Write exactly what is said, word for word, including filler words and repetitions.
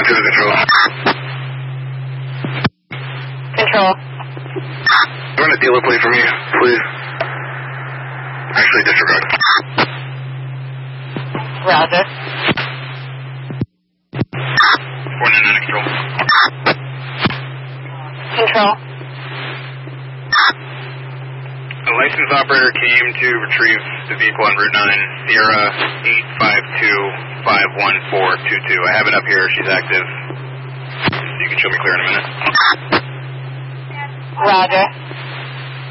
nine two to control. Control. Run a dealer plate for me, please. Actually, disregard. Roger. four nine nine control. Control. A licensed operator came to retrieve the vehicle on Route nine, Sierra eight five two five one four two two. I have it up here. She's active. You can show me clear in a minute. Roger.